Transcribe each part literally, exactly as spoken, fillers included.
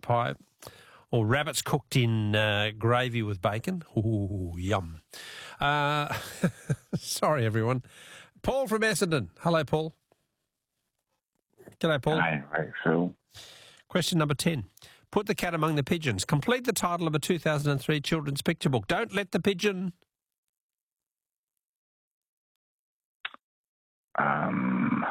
pie, or rabbits cooked in uh, gravy with bacon. Ooh, yum. Uh, sorry, everyone. Paul from Essendon. Hello, Paul. G'day, Paul. Hi, hi, Phil. Question number ten. Put the cat among the pigeons. Complete the title of a two thousand three children's picture book. Don't let the pigeon... Um,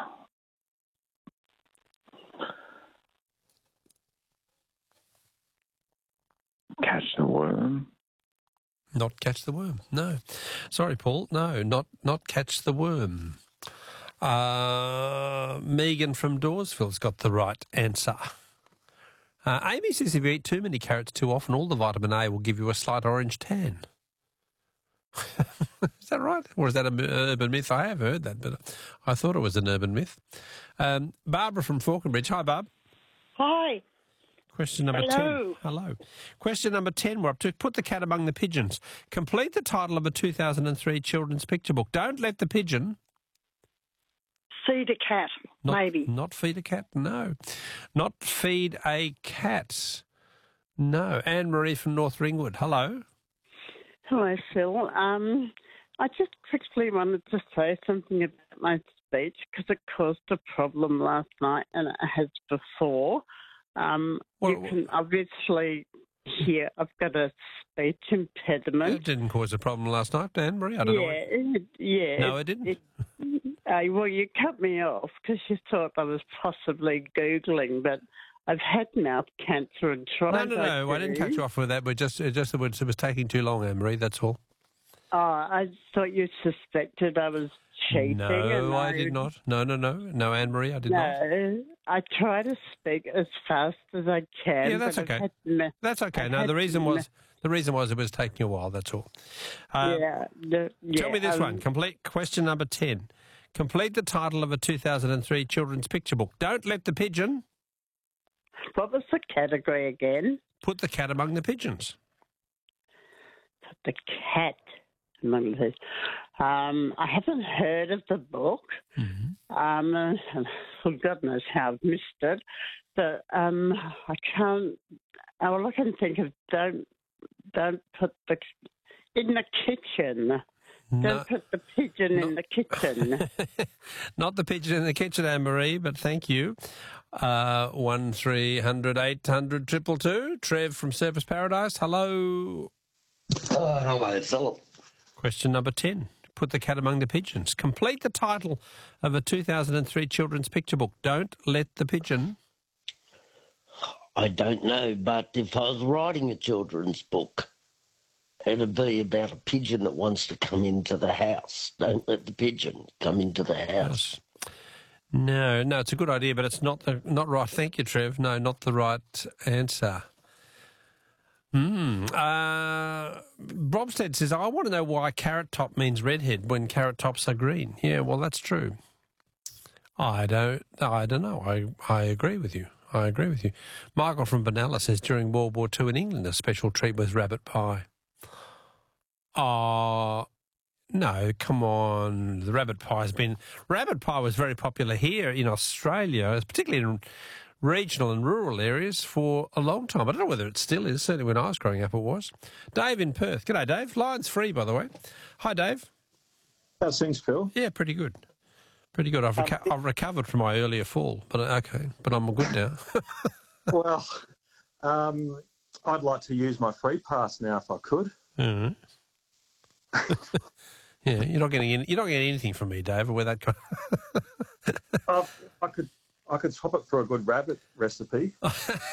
catch the worm. Not catch the worm. No. Sorry, Paul. No, not not catch the worm. Uh, Megan from Dawesville's got the right answer. Uh, Amy says if you eat too many carrots too often, all the vitamin A will give you a slight orange tan. Is that right? Or is that an urban myth? I have heard that, but I thought it was an urban myth. Um, Barbara from Falconbridge. Hi, Barb. Hi. Question number Hello. ten. Hello. Question number ten. We're up to put the cat among the pigeons. Complete the title of a two thousand three children's picture book. Don't let the pigeon... Feed a cat, Not, maybe. Not feed a cat, no. Not feed a cat, no. Anne-Marie from North Ringwood, hello. Hello, Phil. Um, I just quickly wanted to say something about my speech because it caused a problem last night and it has before. Um, Well, you can obviously hear I've got a speech impediment. It didn't cause a problem last night, Anne-Marie, I don't yeah, know. it, yeah. No, it didn't. It, uh, well, you cut me off because you thought I was possibly Googling, but I've had mouth cancer and tried. No, no, no, I, I didn't cut you off with that, but just, it just it was, it was taking too long, Anne-Marie, that's all. Oh, I thought you suspected I was cheating. No, I, I did not. No, no, no. No, Anne-Marie, I did no, not. I try to speak as fast as I can. Yeah, that's but I've okay. had me- That's okay. I've No, had the reason me- was the reason was it was taking you a while, that's all. Uh, yeah, the, yeah. Tell me this um, one. Complete question number ten. Complete the title of a two thousand three children's picture book. Don't let the pigeon... What was the category again? Put the cat among the pigeons. Put the cat among the. Um, I haven't heard of the book. Mm-hmm. Um, for God knows how I've missed it. But um, I can't. All I can think of don't don't put the in the kitchen. No. Don't put the pigeon in the kitchen. Not the pigeon in the kitchen, Anne-Marie, but thank you. Uh, one three hundred eight hundred triple two. Trev from Surfers Paradise. Hello. Oh, hello, Philip. Question number ten. Put the cat among the pigeons. Complete the title of a two thousand three children's picture book. Don't let the pigeon... I don't know, but if I was writing a children's book, it'd be about a pigeon that wants to come into the house. Don't let the pigeon come into the house. No, no, it's a good idea, but it's not the not right. Thank you, Trev. No, not the right answer. Hmm. Uh, Brobstead says, I want to know why carrot top means redhead when carrot tops are green. Yeah, well, that's true. I don't, I don't know. I, I agree with you. I agree with you. Michael from Benalla says, during World War Two in England, a special treat was rabbit pie. Oh, no, come on. The rabbit pie has been... Rabbit pie was very popular here in Australia, particularly in regional and rural areas, for a long time. I don't know whether it still is. Certainly when I was growing up it was. Dave in Perth. G'day, Dave. Line's free, by the way. Hi, Dave. How's things, Phil? Yeah, pretty good. Pretty good. I've, reco- I've recovered from my earlier fall, but okay, but I'm good now. Well, um, I'd like to use my free pass now if I could. Mm-hmm. Yeah, you're not getting any, you're not getting anything from me, Dave. Where that kind uh, I could I could swap it for a good rabbit recipe. Well,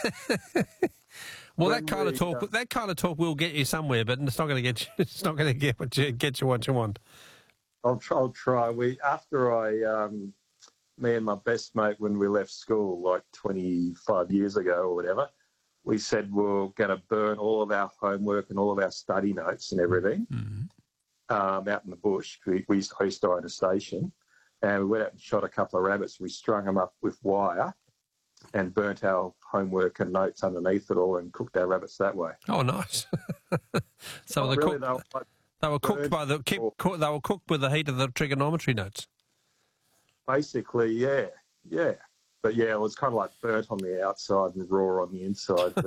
When that kind of we, talk, uh, that kind of talk will get you somewhere, but it's not going to get you. It's not going to get what you get you what you want. I'll try. I'll try. We after I, um, me and my best mate, when we left school like twenty-five years ago or whatever, we said we're going to burn all of our homework and all of our study notes and everything Mm-hmm. um, out in the bush. We, we used, I used to own a station, and we went out and shot a couple of rabbits. We strung them up with wire and burnt our homework and notes underneath it all and cooked our rabbits that way. Oh, nice. So Not they really, cooked. though, like, They were cooked bird by the keep, or- cook, they were cooked with the heat of the trigonometry notes. basically, yeah, yeah. But yeah, it was kind of like burnt on the outside and raw on the inside.